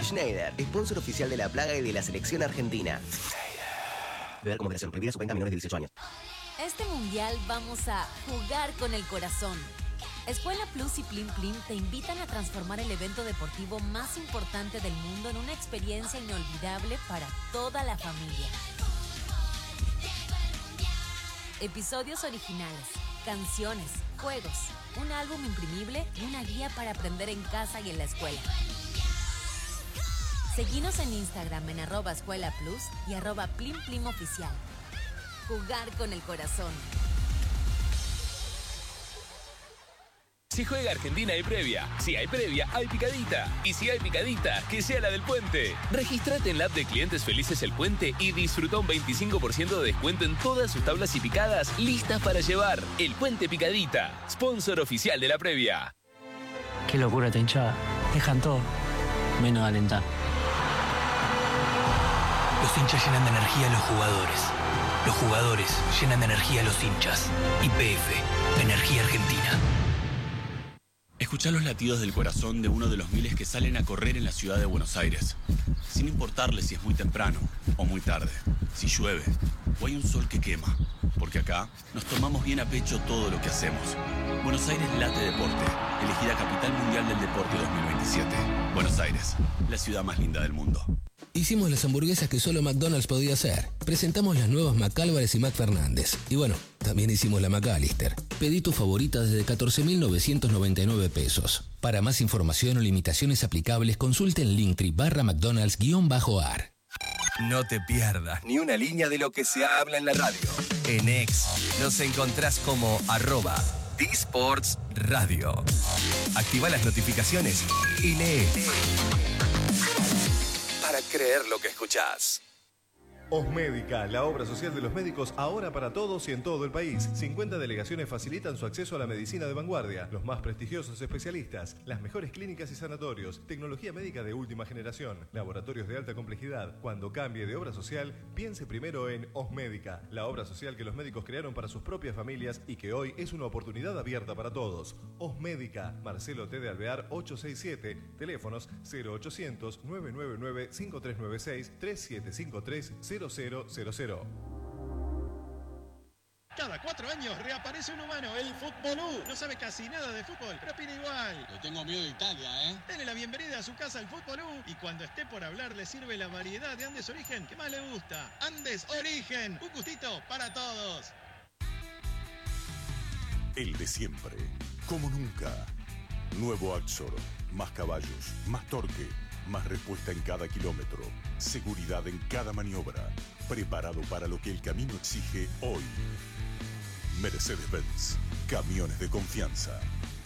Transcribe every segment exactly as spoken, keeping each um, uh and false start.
Schneider, sponsor oficial de La Plaga y de la selección argentina. Beber como moderación. Prohibida su venta a menores de dieciocho años. Este mundial vamos a jugar con el corazón. Escuela Plus y Plim Plim te invitan a transformar el evento deportivo más importante del mundo en una experiencia inolvidable para toda la familia. Episodios originales, canciones, juegos, un álbum imprimible y una guía para aprender en casa y en la escuela. Seguinos en Instagram en arroba Escuela Plus y arroba Plim Plim Oficial. Jugar con el corazón. Si juega Argentina hay previa. Si hay previa, hay picadita. Y si hay picadita, que sea la del Puente. Regístrate en la app de Clientes Felices El Puente y disfruta un veinticinco por ciento de descuento en todas sus tablas y picadas listas para llevar. El Puente Picadita, sponsor oficial de la previa. Qué locura esta hinchada. Dejan todo, menos alentar. Los hinchas llenan de energía a los jugadores. Los jugadores llenan de energía a los hinchas. Y P F, Energía Argentina. Escuchá los latidos del corazón de uno de los miles que salen a correr en la ciudad de Buenos Aires, sin importarle si es muy temprano o muy tarde, si llueve o hay un sol que quema, porque acá nos tomamos bien a pecho todo lo que hacemos. Buenos Aires late deporte, elegida Capital Mundial del Deporte dos mil veintisiete. Buenos Aires, la ciudad más linda del mundo. Hicimos las hamburguesas que solo McDonald's podía hacer. Presentamos las nuevas McAlvarez y McFernández. Y bueno, también hicimos la McAllister. Pedí tu favorita desde catorce mil novecientos noventa y nueve pesos. Para más información o limitaciones aplicables, consulte en Linktree barra McDonald's guión bajo ar. No te pierdas ni una línea de lo que se habla en la radio. En X nos encontrás como arroba D-Sports Radio. Activa las notificaciones y lee. Para creer lo que escuchás. Osmédica, la obra social de los médicos ahora para todos y en todo el país. cincuenta delegaciones facilitan su acceso a la medicina de vanguardia, los más prestigiosos especialistas, las mejores clínicas y sanatorios, tecnología médica de última generación, laboratorios de alta complejidad. Cuando cambie de obra social, piense primero en Osmédica, la obra social que los médicos crearon para sus propias familias y que hoy es una oportunidad abierta para todos. Osmédica, Marcelo T. de Alvear ochocientos sesenta y siete, teléfonos cero ochocientos, nueve nueve nueve, cinco tres nueve seis, tres siete cinco tres, cero cero cero cero. Cada cuatro años reaparece un humano, el Futbolú. No sabe casi nada de fútbol, pero opina igual. Le tengo miedo de Italia, ¿eh? Dele la bienvenida a su casa al Futbolú y cuando esté por hablar le sirve la variedad de Andes Origen que más le gusta. Andes Origen, un gustito para todos. El de siempre, como nunca. Nuevo Axor, más caballos, más torque, más respuesta en cada kilómetro, seguridad en cada maniobra, preparado para lo que el camino exige hoy. Mercedes-Benz, camiones de confianza.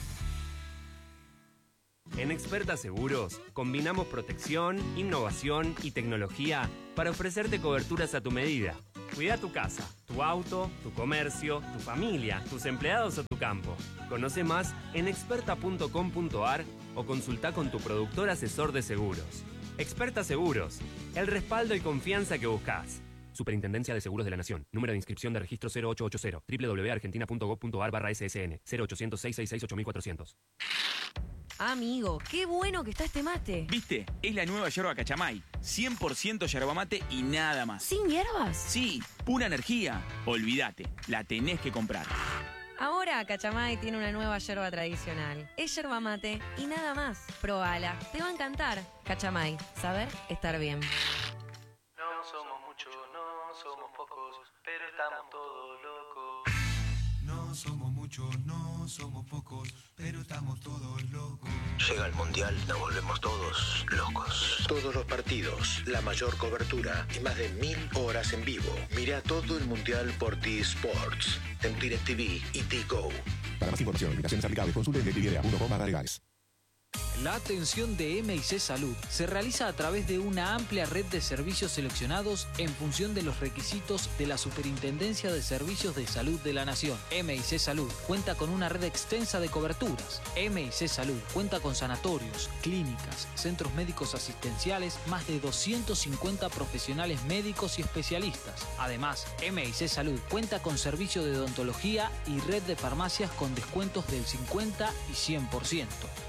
En Experta Seguros, combinamos protección, innovación y tecnología para ofrecerte coberturas a tu medida. Cuida tu casa, tu auto, tu comercio, tu familia, tus empleados o tu campo. Conoce más en experta punto com punto ar o consulta con tu productor asesor de seguros. Experta Seguros, el respaldo y confianza que buscas. Superintendencia de Seguros de la Nación. Número de inscripción de registro cero ocho ocho cero, doble u doble u doble u punto argentina punto gov punto ar barra S S N, cero ochocientos, seiscientos sesenta y seis, ocho mil cuatrocientos. Amigo, qué bueno que está este mate. ¿Viste? Es la nueva yerba Cachamay. cien por ciento yerba mate y nada más. ¿Sin hierbas? Sí, pura energía. Olvídate, la tenés que comprar. Ahora Cachamay tiene una nueva yerba tradicional. Es yerba mate y nada más. Probala, te va a encantar. Cachamay, saber estar bien. No somos muchos, no somos pocos, pero estamos todos locos. No somos muchos, no somos pocos, pero estamos todos locos. Llega el Mundial, nos volvemos todos locos. Todos los partidos, la mayor cobertura y más de mil horas en vivo. Mira todo el Mundial por T-Sports, en DirecTV y T-Go. Para más información y limitaciones aplicables, consulte directv punto com barra legales. La atención de M I C Salud se realiza a través de una amplia red de servicios seleccionados en función de los requisitos de la Superintendencia de Servicios de Salud de la Nación. M I C Salud cuenta con una red extensa de coberturas. M I C Salud cuenta con sanatorios, clínicas, centros médicos asistenciales, más de doscientos cincuenta profesionales médicos y especialistas. Además, M I C Salud cuenta con servicio de odontología y red de farmacias con descuentos del cincuenta y cien por ciento.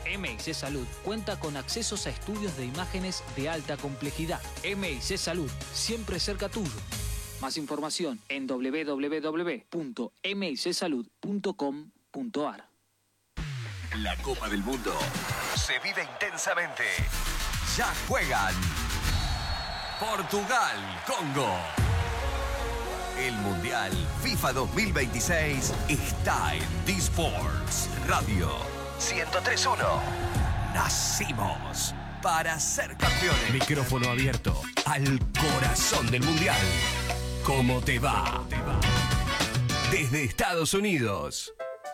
M I C Salud cuenta con accesos a estudios de imágenes de alta complejidad. M I C Salud, siempre cerca tuyo. Más información en doble u doble u doble u punto m i c salud punto com punto a r. La Copa del Mundo se vive intensamente. Ya juegan Portugal, Congo. El Mundial FIFA dos mil veintiséis está en D-Sports Radio ciento tres punto uno. Nacimos para ser campeones. Micrófono abierto al corazón del Mundial. ¿Cómo te va? Desde Estados Unidos.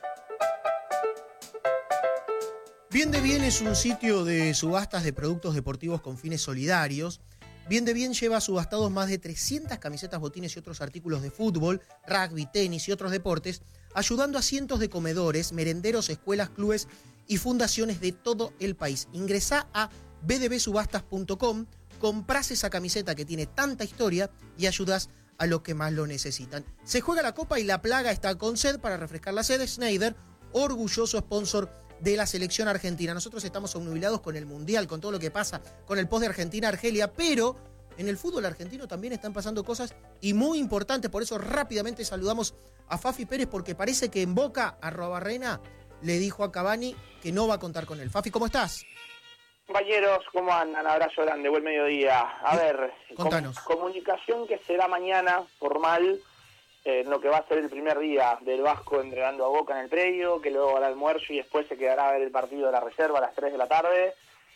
Bien de Bien es un sitio de subastas de productos deportivos con fines solidarios. Bien de Bien lleva subastados más de trescientas camisetas, botines y otros artículos de fútbol, rugby, tenis y otros deportes, ayudando a cientos de comedores, merenderos, escuelas, clubes y fundaciones de todo el país. Ingresá a b d b subastas punto com, comprás esa camiseta que tiene tanta historia y ayudás a los que más lo necesitan. Se juega la Copa y la Plaga está con sed para refrescar la sed. Schneider, orgulloso sponsor de la selección argentina. Nosotros estamos obnubilados con el Mundial, con todo lo que pasa, con el post de Argentina-Argelia, pero en el fútbol argentino también están pasando cosas y muy importantes. Por eso rápidamente saludamos a Fafi Pérez, porque parece que en Boca, Arrobarrena le dijo a Cavani que no va a contar con él. Fafi, ¿cómo estás? Compañeros, ¿cómo andan? Abrazo grande, buen mediodía. A ver, Contanos. Com- comunicación que será mañana, formal, eh, en lo que va a ser el primer día del Vasco entrenando a Boca en el predio, que luego hará almuerzo y después se quedará a ver el partido de la reserva a las tres de la tarde.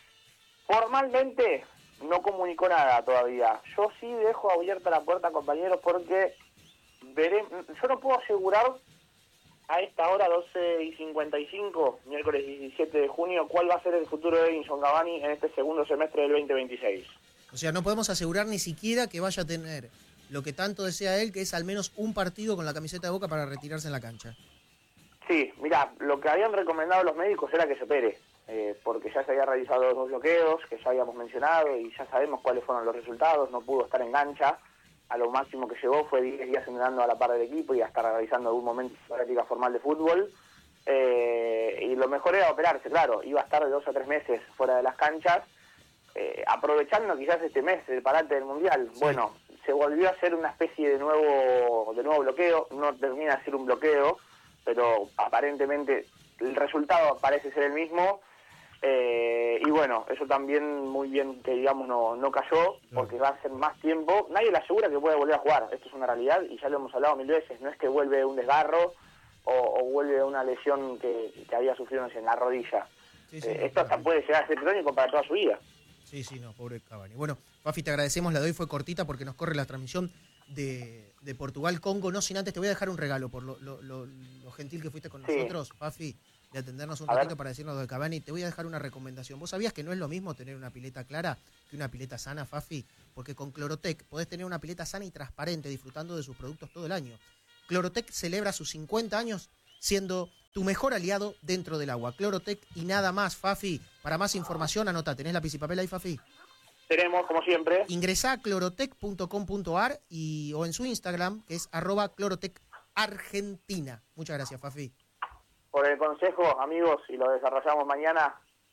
Formalmente no comunicó nada todavía. Yo sí dejo abierta la puerta, compañeros, porque veré, yo no puedo asegurar a esta hora, doce y cincuenta y cinco, miércoles diecisiete de junio, cuál va a ser el futuro de Edinson Cavani en este segundo semestre del veinte veintiséis. O sea, no podemos asegurar ni siquiera que vaya a tener lo que tanto desea él, que es al menos un partido con la camiseta de Boca para retirarse en la cancha. Sí, mirá, lo que habían recomendado los médicos era que se opere, eh, porque ya se había realizado los dos bloqueos, que ya habíamos mencionado, y ya sabemos cuáles fueron los resultados. No pudo estar en cancha, a lo máximo que llegó fue diez días entrenando a la par del equipo y hasta realizando algún momento de práctica formal de fútbol. Eh, y lo mejor era operarse, claro, iba a estar de dos a tres meses fuera de las canchas, eh, aprovechando quizás este mes, el parate del Mundial. Sí. Bueno, se volvió a hacer una especie de nuevo, de nuevo bloqueo, no termina de ser un bloqueo, pero aparentemente el resultado parece ser el mismo. Eh, y bueno, eso también muy bien que digamos no, no cayó, porque va a ser más tiempo. Nadie le asegura que puede volver a jugar, esto es una realidad y ya lo hemos hablado mil veces. No es que vuelve un desgarro o, o vuelve una lesión que, que había sufrido, no sé, en la rodilla. Sí, sí, eh, esto hasta puede llegar a ser crónico para toda su vida. Sí, sí, no, pobre Cavani. Bueno, Fafi, te agradecemos, la de hoy fue cortita porque nos corre la transmisión de, de Portugal-Congo. No sin antes, te voy a dejar un regalo por lo, lo, lo, lo gentil que fuiste con sí. nosotros, Fafi, de atendernos un a ratito ver. Para decirnos de Cavani. Te voy a dejar una recomendación. ¿Vos sabías que no es lo mismo tener una pileta clara que una pileta sana, Fafi? Porque con Clorotec podés tener una pileta sana y transparente, disfrutando de sus productos todo el año. Clorotec celebra sus cincuenta años siendo tu mejor aliado dentro del agua. Clorotec y nada más, Fafi. Para más información, anota. ¿Tenés lápiz y papel ahí, Fafi? Tenemos, como siempre. Ingresá a clorotec punto com punto a r y, o en su Instagram, que es arroba clorotec argentina. Muchas gracias, Fafi. Por el consejo, amigos, y lo desarrollamos mañana.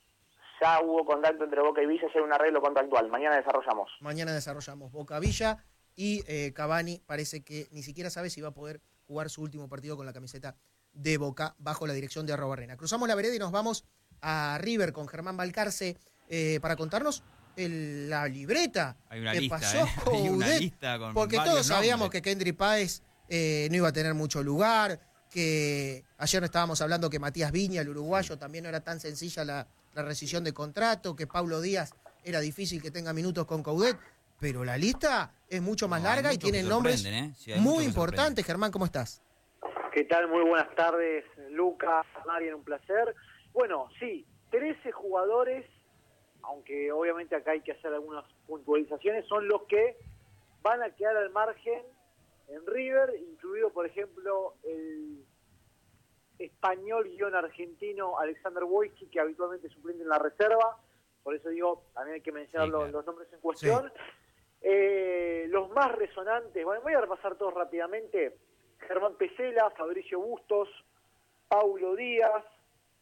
Ya hubo contacto entre Boca y Villa, ya hay un arreglo contractual. Mañana desarrollamos. Mañana desarrollamos Boca Villa y eh, Cavani parece que ni siquiera sabe si va a poder jugar su último partido con la camiseta de Boca bajo la dirección de Arrobarrena. Cruzamos la vereda y nos vamos a River con Germán Balcarce eh, para contarnos el, la libreta Hay una que lista, pasó ¿eh? con Hay una Udet, lista con porque varios todos sabíamos nombres. que Kendry Páez eh, no iba a tener mucho lugar, que ayer estábamos hablando que Matías Viña, el uruguayo, también no era tan sencilla la, la rescisión de contrato, que Paulo Díaz era difícil que tenga minutos con Coudet, pero la lista es mucho más No, larga hay y muchos tienen que nombres sorprenden, ¿eh? Sí, hay muy muchos que importantes. Germán, ¿cómo estás? ¿Qué tal? Muy buenas tardes, Lucas, Marian, un placer. Bueno, sí, trece jugadores, aunque obviamente acá hay que hacer algunas puntualizaciones, son los que van a quedar al margen en River, incluido, por ejemplo, el español-argentino Alexander Wojcik, que habitualmente suplente en la reserva. Por eso digo, también hay que mencionar sí, los, claro. los nombres en cuestión. Sí. Eh, los más resonantes, bueno, voy a repasar todos rápidamente. Germán Pesela, Fabricio Bustos, Paulo Díaz,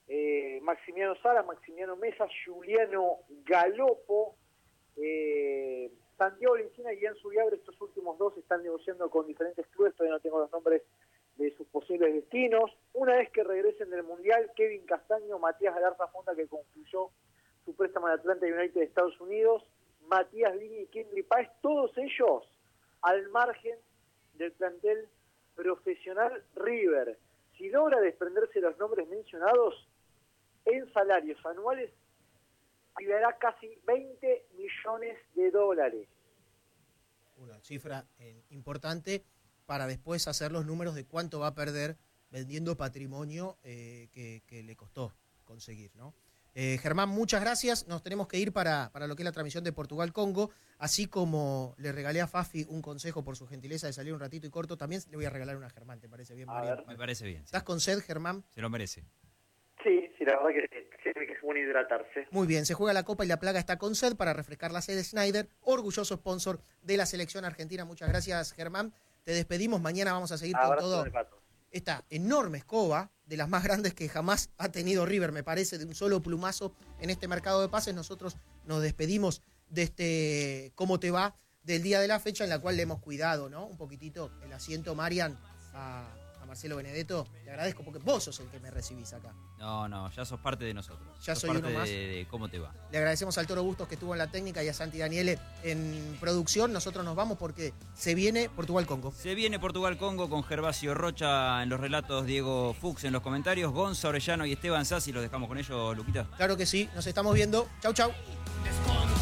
eh, Maximiano Salas, Maximiano Mesa, Juliano Galopo, eh, Santiago Lencina y Ian Zubiabre. Estos últimos dos están negociando con diferentes clubes, todavía no tengo los nombres de sus posibles destinos. Una vez que regresen del Mundial, Kevin Castaño, Matías Galarza Fonda, que concluyó su préstamo al Atlanta United de Estados Unidos, Matías Vini y Kendry Páez, todos ellos al margen del plantel profesional River. Si logra desprenderse de los nombres mencionados, en salarios anuales liberará casi veinte millones de dólares. Una cifra eh, importante para después hacer los números de cuánto va a perder vendiendo patrimonio eh, que, que le costó conseguir, ¿no? Eh, Germán, muchas gracias. Nos tenemos que ir para, para lo que es la transmisión de Portugal-Congo. Así como le regalé a Fafi un consejo por su gentileza de salir un ratito y corto, también le voy a regalar una a Germán. ¿Te parece bien, Mariano? Me parece bien. ¿Estás sí. con sed, Germán? Se lo merece. Sí, sí, la verdad que tiene que es bueno hidratarse. Muy bien, se juega la Copa y la Plaga está con sed para refrescar la sed de Schneider, orgulloso sponsor de la selección argentina. Muchas gracias, Germán. Te despedimos. Mañana vamos a seguir Abrazo con todo. de pato. Esta enorme escoba, de las más grandes que jamás ha tenido River, me parece, de un solo plumazo en este mercado de pases. Nosotros nos despedimos de este ¿Cómo te va? Del día de la fecha, en la cual le hemos cuidado, ¿no? Un poquitito el asiento, Marian, a, a Marcelo Benedetto. Le agradezco porque vos sos el que me recibís acá. No, no, ya sos parte de nosotros. Ya sos soy parte uno más. De, de cómo te va. Le agradecemos al Toro Bustos que estuvo en la técnica y a Santi Daniele en producción. Nosotros nos vamos porque se viene Portugal-Congo. Se viene Portugal-Congo con Gervasio Rocha en los relatos, Diego Fuchs en los comentarios, Gonza Orellano y Esteban Sassi. Los dejamos con ellos, Luquita. Claro que sí. Nos estamos viendo. Chau, chau.